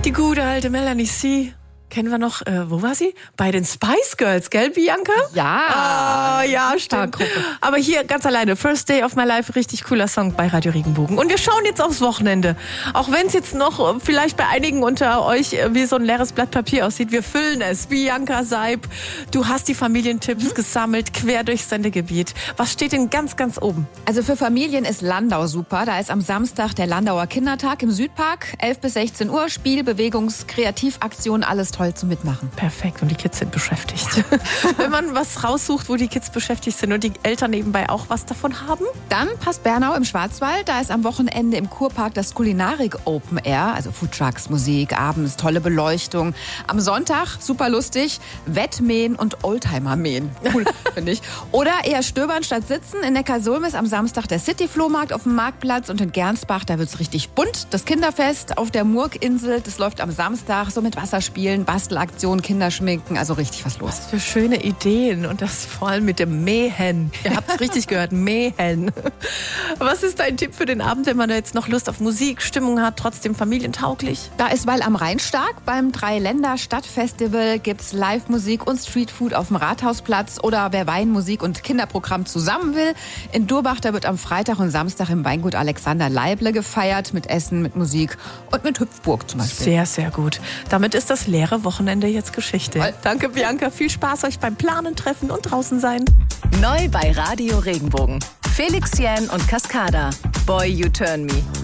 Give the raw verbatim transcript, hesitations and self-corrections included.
Die gute alte Melanie C. Kennen wir noch, äh, wo war sie? Bei den Spice Girls, gell, Bianca? Ja. Ah, ja, stimmt. Aber hier ganz alleine, First Day of My Life, richtig cooler Song bei Radio Regenbogen. Und wir schauen jetzt aufs Wochenende. Auch wenn es jetzt noch vielleicht bei einigen unter euch wie so ein leeres Blatt Papier aussieht, wir füllen es. Bianca Seib, du hast die Familientipps mhm. gesammelt, quer durchs Sendegebiet. Was steht denn ganz, ganz oben? Also für Familien ist Landau super. Da ist am Samstag der Landauer Kindertag im Südpark. elf bis sechzehn Uhr, Spiel, Bewegungs-, Kreativaktion, alles toll zum Mitmachen. Perfekt, und die Kids sind beschäftigt. Wenn man was raussucht, wo die Kids beschäftigt sind und die Eltern nebenbei auch was davon haben? Dann passt Bernau im Schwarzwald. Da ist am Wochenende im Kurpark das Kulinarik Open Air, also Foodtrucks, Musik, abends tolle Beleuchtung. Am Sonntag, super lustig, Wettmähen und Oldtimer-Mähen. Cool, finde ich. Oder eher stöbern statt sitzen. In Neckarsulm ist am Samstag der City-Flohmarkt auf dem Marktplatz und in Gernsbach, da wird's richtig bunt. Das Kinderfest auf der Murkinsel, das läuft am Samstag so mit Wasserspielen, Bastelaktionen, Kinderschminken, also richtig was los. Was für schöne Ideen und das vor allem mit dem Mähen. Ihr habt es richtig gehört, Mähen. Was ist dein Tipp für den Abend, wenn man da jetzt noch Lust auf Musik, Stimmung hat, trotzdem familientauglich? Da ist Weil am Rhein stark. Beim Drei-Länder-Stadtfestival gibt's Live-Musik und Streetfood auf dem Rathausplatz. Oder wer Wein, Musik und Kinderprogramm zusammen will. In Durbach, da wird am Freitag und Samstag im Weingut Alexander Leible gefeiert. Mit Essen, mit Musik und mit Hüpfburg zum Beispiel. Sehr, sehr gut. Damit ist das leere Wochenende jetzt Geschichte. Voll. Danke, Bianca. Viel Spaß euch beim Planen, Treffen und draußen sein. Neu bei Radio Regenbogen. Felix Jähn und Cascada. Boy, You Turn Me.